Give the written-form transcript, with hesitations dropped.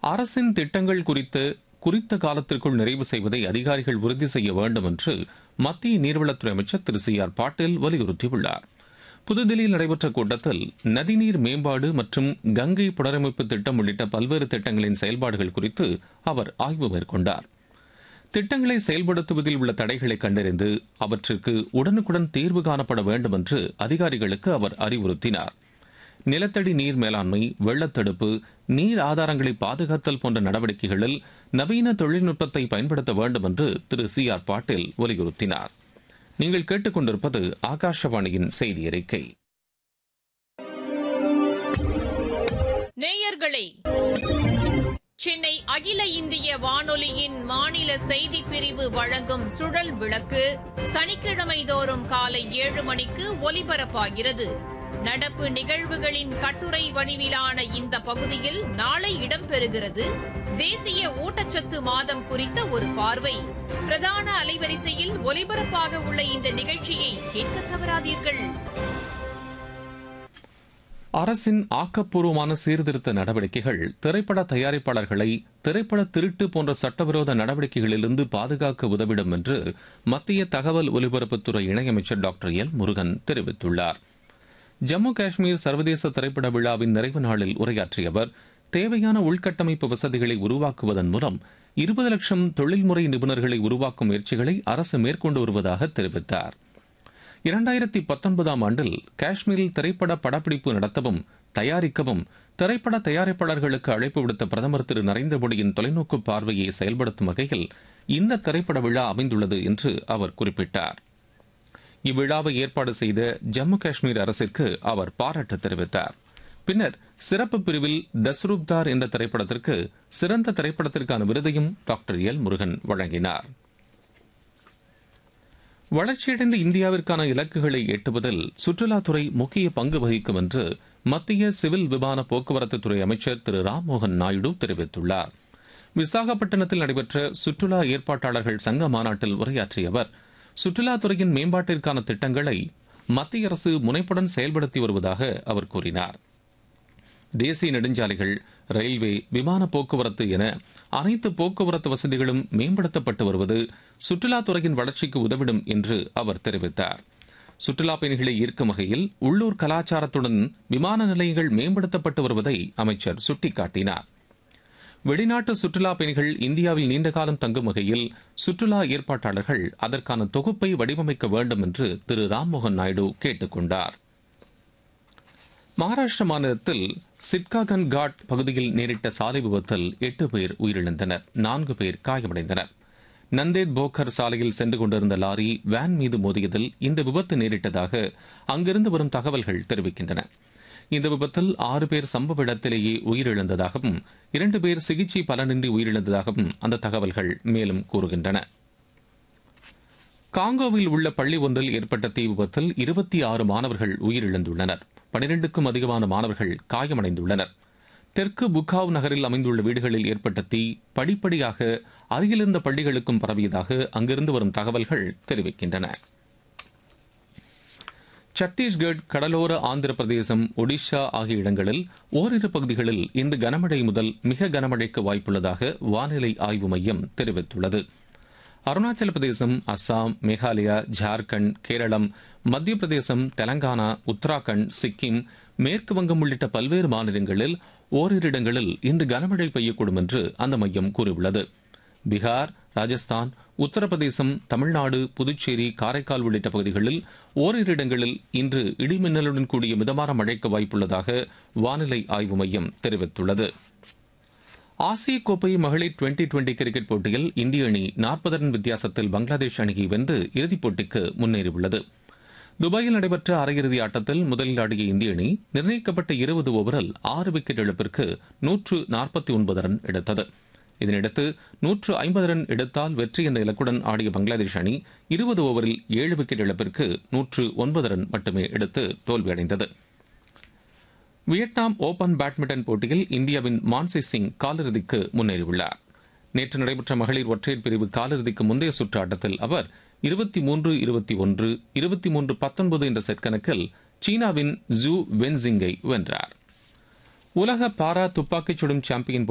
அரசின் திட்டங்கள் குறித்த காலத்திற்குள் நிறைவு செய்வதை அதிகாரிகள் உறுதி செய்ய வேண்டும் என்று மத்திய நீர்வளத்துறை அமைச்சர் திரு சி ஆர் பாட்டீல் வலியுறுத்தியுள்ளார். புதுதில்லியில் நடைபெற்ற கூட்டத்தில் நதிநீர் மேம்பாடு மற்றும் கங்கை புனரமைப்பு திட்டம் உள்ளிட்ட பல்வேறு திட்டங்களின் செயல்பாடுகள் குறித்து அவர் ஆய்வு மேற்கொண்டார். திட்டங்களை செயல்படுத்துவதில் உள்ள தடைகளை கண்டறிந்து அவற்றிற்கு உடனுக்குடன் தீர்வு காணப்பட வேண்டும் என்று அதிகாரிகளுக்கு அவர் அறிவுறுத்தினார். நிலத்தடி நீர் மேலாண்மை, வெள்ளத்தடுப்பு, நீர் ஆதாரங்களை பாதுகாத்தல் போன்ற நடவடிக்கைகளில் நவீன தொழில்நுட்பத்தை பயன்படுத்த வேண்டும் என்று திரு சி ஆர் பாட்டீல் வலியுறுத்தினார். நீங்கள் கேட்டுக்கொண்டிருப்பது ஆகாஷவாணியின் செய்தி அறிக்கை. நேயர்களே, சென்னை அகில இந்திய வானொலியின் மாநில செய்திப் பிரிவு வழங்கும் சுழல் விளக்கு சனிக்கிழமை தோறும் காலை 7 மணிக்கு ஒலிபரப்பாகிறது. நடப்பு நிகழ்வுகளின் கட்டுரை வடிவிலான இந்த பகுதியில் நாளை இடம்பெறுகிறது. தேசிய ஊட்டச்சத்து மாதம் குறித்த ஒரு பார்வை. பிரதான அலைவரிசையில் ஒலிபரப்பாக உள்ள இந்த நிகழ்ச்சியை கேட்க தவறாதீர்கள். அரசின் ஆக்கப்பூர்வமான சீர்திருத்த நடவடிக்கைகள் திரைப்பட தயாரிப்பாளர்களை திரைப்பட திருட்டு போன்ற சட்டவிரோத நடவடிக்கைகளிலிருந்து பாதுகாக்க உதவிடும் என்று மத்திய தகவல் ஒலிபரப்புத்துறை இணையமைச்சர் டாக்டர் எல் முருகன் தெரிவித்துள்ளார். ஜம்மு காஷ்மீர் சர்வதேச திரைப்பட விழாவின் நிறைவு நாளில் உரையாற்றிய அவர், தேவையான உள்கட்டமைப்பு வசதிகளை உருவாக்குவதன் மூலம் 20 லட்சம் தொழில்முறை நிபுணர்களை உருவாக்கும் முயற்சிகளை அரசு மேற்கொண்டு வருவதாக தெரிவித்தார். 2019ஆம் ஆண்டில் காஷ்மீரில் திரைப்பட படப்பிடிப்பு நடத்தவும் தயாரிக்கவும் திரைப்பட தயாரிப்பாளர்களுக்கு அழைப்பு விடுத்த பிரதமர் திரு நரேந்திர மோடியின் தொலைநோக்கு பார்வையை செயல்படுத்தும் வகையில் இந்த திரைப்பட விழா அமைந்துள்ளது என்று அவர் குறிப்பிட்டார். இவ்விழாவை ஏற்பாடு செய்த ஜம்மு காஷ்மீர் அரசிற்கு அவர் பாராட்டு தெரிவித்தார். பின்னர் சிறப்பு பிரிவில் தஸ்ரூப்தார் என்ற திரைப்படத்திற்கு சிறந்த திரைப்படத்திற்கான விருதையும் டாக்டர் எல் முருகன் வழங்கினார். வளர்ச்சியடைந்த இந்தியாவிற்கான இலக்குகளை எட்டுவதில் சுற்றுலாத்துறை முக்கிய பங்கு வகிக்கும் என்று மத்திய சிவில் விமான போக்குவரத்துத்துறை அமைச்சர் திரு ராம்மோகன் நாயுடு தெரிவித்துள்ளார். விசாகப்பட்டினத்தில் நடைபெற்ற சுற்றுலா ஏற்பாட்டாளர்கள் சங்க மாநாட்டில் உரையாற்றிய அவர், சுற்றுலாத்துறையின் மேம்பாட்டிற்கான திட்டங்களை மத்திய அரசு முனைப்புடன் செயல்படுத்தி வருவதாக அவர் கூறினார். தேசிய நெடுஞ்சாலைகள், ரயில்வே, விமான போக்குவரத்து என அனைத்து போக்குவரத்து வசதிகளும் மேம்படுத்தப்பட்டு வருவது சுற்றுலாத்துறையின் வளர்ச்சிக்கு உதவிடும் என்று அவர் தெரிவித்தார். சுற்றுலா பயணிகளை ஈர்க்கும் வகையில் உள்ளூர் கலாச்சாரத்துடன் விமான நிலையங்கள் மேம்படுத்தப்பட்டு வருவதை அமைச்சர் சுட்டிக்காட்டினார். வெளிநாட்டு சுற்றுலா பயணிகள் இந்தியாவில் நீண்டகாலம் தங்கும் வகையில் சுற்றுலா ஏற்பாட்டாளர்கள் அதற்கான தொகுப்பை வடிவமைக்க வேண்டும் என்று திரு ராம்மோகன் நாயுடு கேட்டுக் கொண்டார். மகாராஷ்டிர மாநிலத்தில் சிட்காகன் காட் பகுதியில் நேரிட்ட சாலை விபத்தில் 8 பேர் உயிரிழந்தனர், 4 பேர் காயமடைந்தனர். நந்தேத் போக்கர் சாலையில் சென்று கொண்டிருந்த லாரி வேன் மீது மோதியதில் இந்த விபத்து நேரிட்டதாக அங்கிருந்து வரும் தகவல்கள் தெரிவிக்கின்றன. இந்த விபத்தில் 6 பேர் சம்பவ இடத்திலேயே உயிரிழந்ததாகவும் 2 பேர் சிகிச்சை பலனின்றி உயிரிழந்ததாகவும் அந்த தகவல்கள் மேலும் கூறுகின்றன. காங்கோவில் உள்ள பள்ளி ஒன்றில் ஏற்பட்ட தீ விபத்தில் 26 மாணவர்கள் உயிரிழந்துள்ளனர். 12க்கும் அதிகமான மாணவர்கள் காயமடைந்துள்ளனர். தெற்கு புக்காவ் நகரில் அமைந்துள்ள வீடுகளில் ஏற்பட்ட தீ படிப்படியாக அருகிலிருந்த பள்ளிகளுக்கும் பரவியதாக அங்கிருந்து வரும் தகவல்கள் தெரிவிக்கின்றன. சத்தீஸ்கட், கடலோர ஆந்திர பிரதேசம், ஒடிஷா ஆகிய இடங்களில் ஓரிரு பகுதிகளில் இன்று கனமழை முதல் மிக கனமழைக்கு வாய்ப்புள்ளதாக வானிலை ஆய்வு மையம் தெரிவித்துள்ளது. அருணாச்சல பிரதேசம், அஸ்ஸாம், மேகாலயா, ஜார்க்கண்ட், கேரளம், மத்திய பிரதேசம், தெலங்கானா, உத்தராகண்ட், சிக்கிம், மேற்கு வங்கம் உள்ளிட்ட பல்வேறு மாநிலங்களில் ஓரிரு இடங்களில் இன்று கனமழை பெய்யக்கூடும் என்று அந்த மையம் கூறியுள்ளது. பீகார், ராஜஸ்தான், உத்தரப்பிரதேசம், தமிழ்நாடு, புதுச்சேரி, காரைக்கால் உள்ளிட்ட பகுதிகளில் ஓரிரு இடங்களில் இன்று இடிமின்னலுடன் கூடிய மிதமான மழைக்கு வாய்ப்புள்ளதாக வானிலை ஆய்வு மையம் தெரிவித்துள்ளது. ஆசிய கோப்பை மகளிர் 2020 கிரிக்கெட் போட்டியில் இந்திய அணி 40 ரன் வித்தியாசத்தில் பங்களாதேஷ் அணியை வென்று இறுதிப் போட்டிக்கு முன்னேறியுள்ளது. துபாயில் நடைபெற்ற அரையிறுதி ஆட்டத்தில் முதலில் ஆடிய இந்திய அணி நிர்ணயிக்கப்பட்ட 20 ஓவரில் 6 விக்கெட் இழப்பிற்கு 149 ரன் எடுத்தது. இதனையடுத்து 150 ரன் எடுத்தால் வெற்றி என்ற இலக்குடன் ஆடிய பங்களாதேஷ் அணி 20 ஓவரில் 7 விக்கெட் இழப்பிற்கு 109 ரன் மட்டுமே எடுத்து தோல்வியடைந்தது. வியட்நாம் ஓபன் பேட்மிண்டன் போட்டியில் இந்தியாவின் மான்சி சிங் காலிறுதிக்கு முன்னேறியுள்ளார். நேற்று நடைபெற்ற மகளிர் ஒற்றையர் பிரிவு காலிறுதிக்கு முந்தைய சுற்று ஆட்டத்தில் அவர் 23-21, 23-19 என்ற செட் கணக்கில் சீனாவின் ஜூ வென்சிங்கை வென்றார். உலக பாரா துப்பாக்கிச் சுடும் சாம்பியன்